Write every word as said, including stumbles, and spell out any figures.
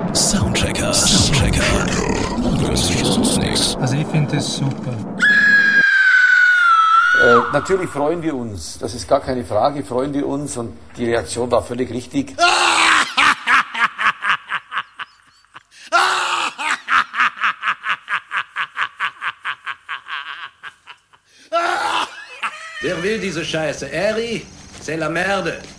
Soundchecker. Soundchecker. Hörst du sonst nichts? Also ich finde das super. Äh, natürlich freuen wir uns, das ist gar keine Frage, freuen wir uns und die Reaktion war völlig richtig. Wer will diese Scheiße? Eri, c'est la merde.